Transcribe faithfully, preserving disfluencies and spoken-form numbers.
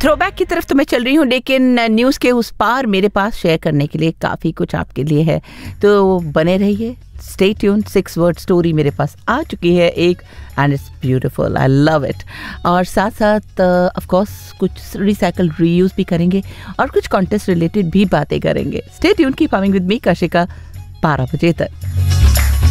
Throwback की तरफ तो मैं चल रही हूँ, लेकिन न्यूज़ के उस पार मेरे पास शेयर करने के लिए काफ़ी कुछ आपके लिए है, तो बने रहिए। Stay tuned. Six word story मेरे पास आ चुकी है एक, and it's beautiful, I love it. और साथ साथ ऑफ कोर्स कुछ रिसाइकल रीयूज भी करेंगे और कुछ कॉन्टेस्ट रिलेटेड भी बातें करेंगे। Stay tuned, keep coming with me Kashika, बारह बजे तक।